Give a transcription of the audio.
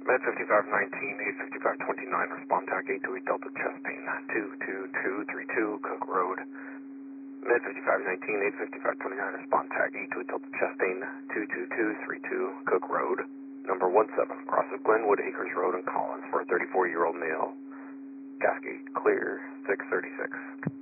Med 5519, 85529, respond tag 828 Delta Chastain, 22232 Cook Road. Med 5519, 85529, respond tag 828 Delta Chastain, 22232 Cook Road. Number 17, cross of Glenwood Acres Road in Collins for a 34-year-old male. Cascade clear, 636.